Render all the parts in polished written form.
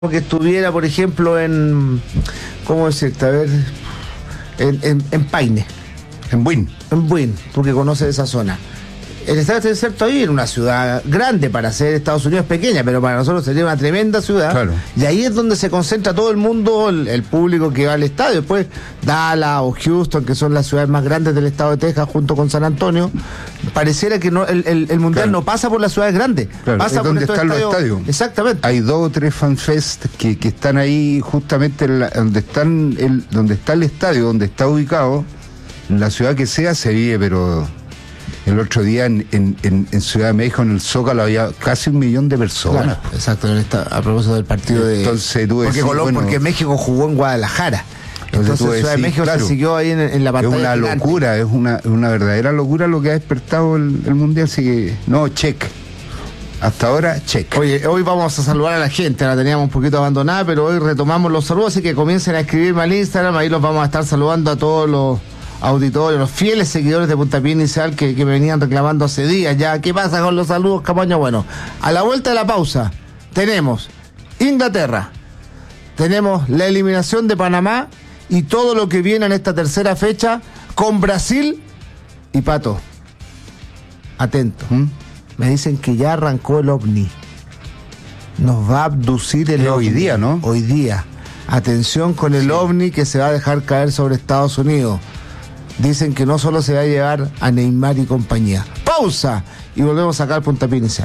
que estuviera, por ejemplo, ¿cómo decirte? A ver, en Paine. En Buin. En Buin, tú que conoces esa zona. El Estadio Estadio Cierto ahí era una ciudad grande para ser Estados Unidos, pequeña, pero para nosotros sería una tremenda ciudad. Claro. Y ahí es donde se concentra todo el mundo, el público que va al estadio. Después Dallas o Houston, que son las ciudades más grandes del estado de Texas, junto con San Antonio. Pareciera que no, el Mundial no pasa por las ciudades grandes. Claro, pasa es por donde estos están los estadios. Exactamente. Hay 2 o 3 fanfest que están ahí justamente donde está el estadio, donde está ubicado. En la ciudad que sea se vive, pero el otro día en Ciudad de México, en el Zócalo, había casi 1 millón de personas. Claro, exacto, a propósito del partido de... Entonces tú decís, porque México jugó en Guadalajara. Entonces Ciudad de México se siguió ahí en la pantalla. Es una gigante. locura, es una verdadera locura lo que ha despertado el Mundial. Así que, no, check. Hasta ahora, check. Oye, hoy vamos a saludar a la gente, la teníamos un poquito abandonada, pero hoy retomamos los saludos, así que comiencen a escribirme al Instagram, ahí los vamos a estar saludando a todos los auditorios, los fieles seguidores de Puntapié Inicial que me venían reclamando hace días ya. ¿Qué pasa con los saludos, Camaño? Bueno, a la vuelta de la pausa tenemos Inglaterra, tenemos la eliminación de Panamá y todo lo que viene en esta tercera fecha con Brasil y Pato. Atento. Me dicen que ya arrancó el OVNI. Nos va a abducir el OVNI. Hoy día, ¿no? Hoy día. Atención con el OVNI que se va a dejar caer sobre Estados Unidos. Dicen que no solo se va a llevar a Neymar y compañía. Pausa y volvemos a sacar el Puntapié Inicial.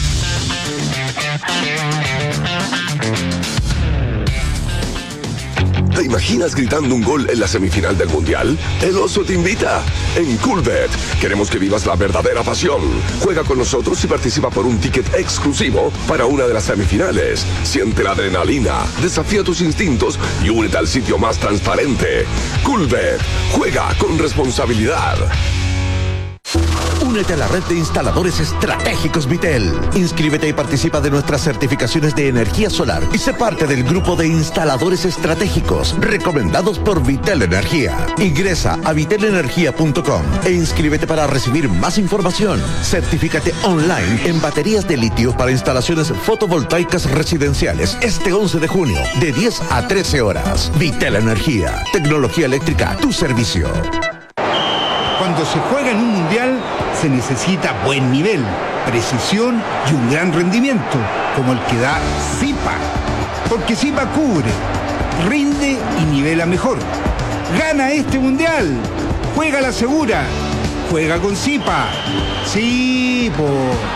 ¿Te imaginas gritando un gol en la semifinal del Mundial? El Oso te invita. En Coolbet queremos que vivas la verdadera pasión. Juega con nosotros y participa por un ticket exclusivo para una de las semifinales. Siente la adrenalina, desafía tus instintos y únete al sitio más transparente. Coolbet. Juega con responsabilidad. Únete a la red de instaladores estratégicos Vitel. Inscríbete y participa de nuestras certificaciones de energía solar y sé parte del grupo de instaladores estratégicos recomendados por Vitel Energía. Ingresa a vitelenergia.com e inscríbete para recibir más información. Certifícate online en baterías de litio para instalaciones fotovoltaicas residenciales este 11 de junio de 10 a 13 horas. Vitel Energía. Tecnología eléctrica a tu servicio. Cuando se juega en un mundial, se necesita buen nivel, precisión y un gran rendimiento, como el que da Zipa. Porque Zipa cubre, rinde y nivela mejor. ¡Gana este mundial! ¡Juega la segura! ¡Juega con Zipa! ¡Sí, po!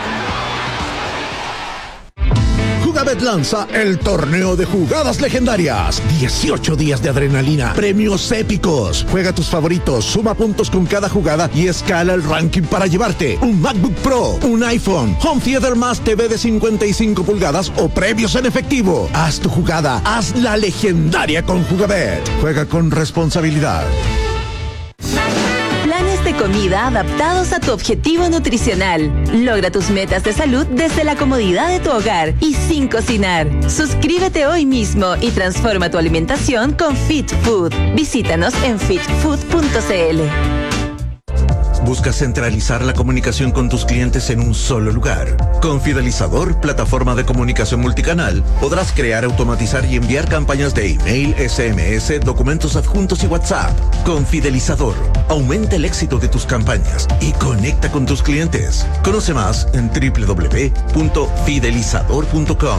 Jugabet lanza el torneo de jugadas legendarias. 18 días de adrenalina, premios épicos. Juega tus favoritos, suma puntos con cada jugada y escala el ranking para llevarte un MacBook Pro, un iPhone, Home Theater más TV de 55 pulgadas o premios en efectivo. Haz tu jugada, haz la legendaria con Jugabet. Juega con responsabilidad. Planes de comida adaptados a tu objetivo nutricional. Logra tus metas de salud desde la comodidad de tu hogar y sin cocinar. Suscríbete hoy mismo y transforma tu alimentación con Fit Food. Visítanos en fitfood.cl. ¿Buscas centralizar la comunicación con tus clientes en un solo lugar? Con Fidelizador, plataforma de comunicación multicanal, podrás crear, automatizar y enviar campañas de email, SMS, documentos adjuntos y WhatsApp. Con Fidelizador, aumenta el éxito de tus campañas y conecta con tus clientes. Conoce más en www.fidelizador.com.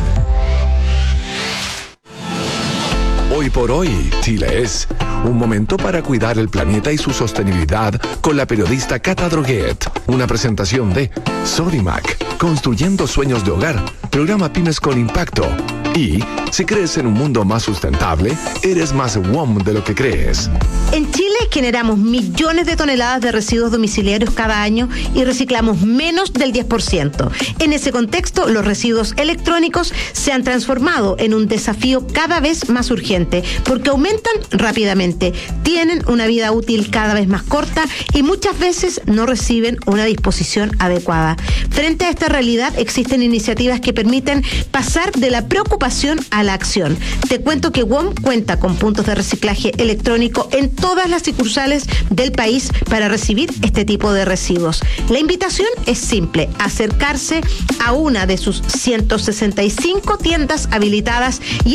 Hoy por hoy, Chile es un momento para cuidar el planeta y su sostenibilidad con la periodista Cata Droguet. Una presentación de Sodimac, construyendo sueños de hogar, programa Pymes con Impacto. Y si crees en un mundo más sustentable, eres más WOM de lo que crees. En Chile generamos millones de toneladas de residuos domiciliarios cada año y reciclamos menos del 10%. En ese contexto, los residuos electrónicos se han transformado en un desafío cada vez más urgente porque aumentan rápidamente, tienen una vida útil cada vez más corta y muchas veces no reciben una disposición adecuada. Frente a esta realidad, existen iniciativas que permiten pasar de la preocupación a la acción. Te cuento que WOM cuenta con puntos de reciclaje electrónico en todas las sucursales del país para recibir este tipo de residuos. La invitación es simple: acercarse a una de sus 165 tiendas habilitadas y